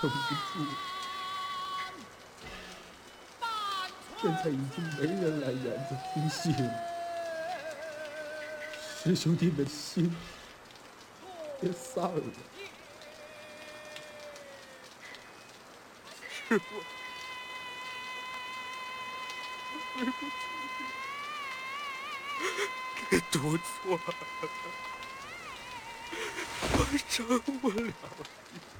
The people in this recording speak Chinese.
撑不住，现在已经没人来园子听戏了，师兄弟们心也散了。 师傅，对不起，给读错了，我饶不了你。